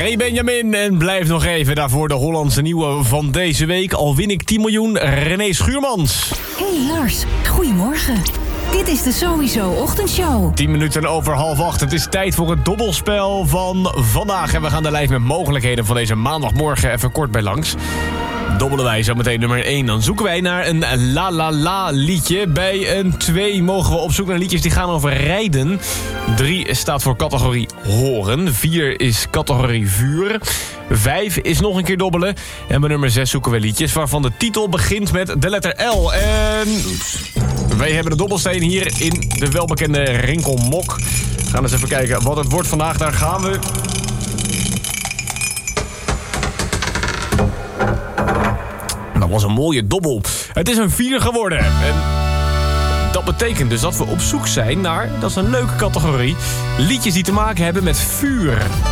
Hey Benjamin, en blijf nog even daarvoor de Hollandse nieuwe van deze week. Al win ik 10 miljoen, René Schuurmans. Hey Lars, goedemorgen. Dit is de Sowieso Ochtendshow. 10 minuten over 7:30. Het is tijd voor het dobbelspel van vandaag. En we gaan de lijst met mogelijkheden van deze maandagmorgen even kort bij langs. Dobbelen wij zo meteen nummer 1. Dan zoeken wij naar een la la la liedje. Bij een 2 mogen we op zoek naar liedjes die gaan over rijden. 3 staat voor categorie horen. 4 is categorie vuur. 5 is nog een keer dobbelen. En bij nummer 6 zoeken we liedjes waarvan de titel begint met de letter L. En wij hebben de dobbelsteen hier in de welbekende Rinkelmok. We gaan eens even kijken wat het wordt vandaag. Daar gaan we. Dat was een mooie dobbel. Het is een 4 geworden. En dat betekent dus dat we op zoek zijn naar, dat is een leuke categorie, liedjes die te maken hebben met vuur.